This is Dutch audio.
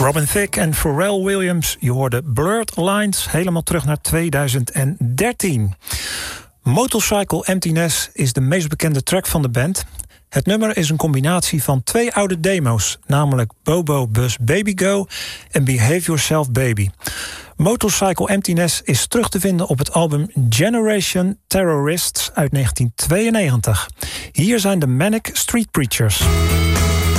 Robin Thicke en Pharrell Williams. Je hoorde Blurred Lines, helemaal terug naar 2013. Motorcycle Emptiness is de meest bekende track van de band. Het nummer is een combinatie van 2 oude demo's, namelijk Bobo Bus Baby Go en Behave Yourself Baby. Motorcycle Emptiness is terug te vinden op het album Generation Terrorists uit 1992. Hier zijn de Manic Street Preachers.